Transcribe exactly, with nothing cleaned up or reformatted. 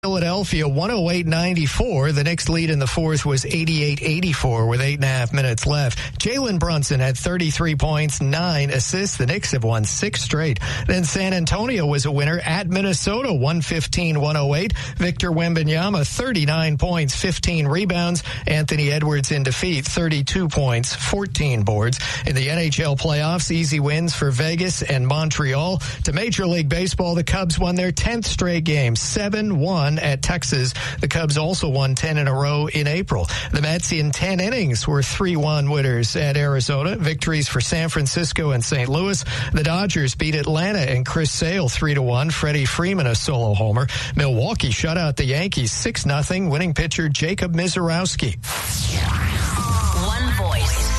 Philadelphia, one oh eight ninety-four. The Knicks lead in the fourth was eighty-eight eighty-four with eight and a half minutes left. Jalen Brunson had thirty-three points, nine assists. The Knicks have won six straight. Then San Antonio was a winner at Minnesota, one fifteen one oh eight. Victor Wembanyama, thirty-nine points, fifteen rebounds. Anthony Edwards in defeat, thirty-two points, fourteen boards. In the N H L playoffs, easy wins for Vegas and Montreal. To Major League Baseball, the Cubs won their tenth straight game, seven one at Texas. The Cubs also won ten in a row in April. The Mets in ten innings were three one winners at Arizona. Victories for San Francisco and Saint Louis. The Dodgers beat Atlanta and Chris Sale three to one. Freddie Freeman a solo homer. Milwaukee shut out the Yankees six nothing. Winning pitcher Jacob Mizorowski. One voice,